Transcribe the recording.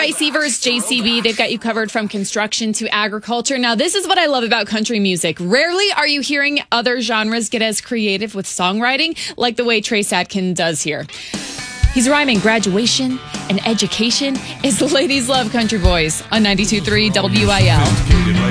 by Seavers JCB. They've got you covered from construction to agriculture. Now, this is what I love about country music. Rarely are you hearing other genres get as creative with songwriting like the way Trace Adkin does here. He's rhyming graduation and education. It's Ladies Love Country Boys on 92.3 WIL.